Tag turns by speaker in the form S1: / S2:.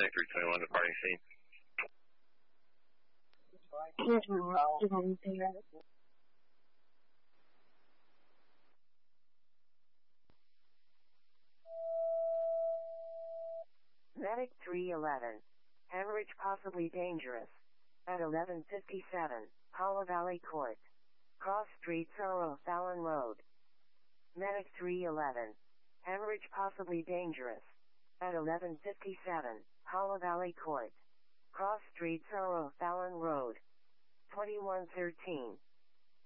S1: Medic 321 departing scene.
S2: Medic 311. Hemorrhage possibly dangerous. At 1157, Hollow Valley Court. Cross Street Sorrow Fallon Road. Medic 311. Hemorrhage possibly dangerous. At 1157, Hollow Valley Court. Cross Street Sorrow Fallon Road. 2113.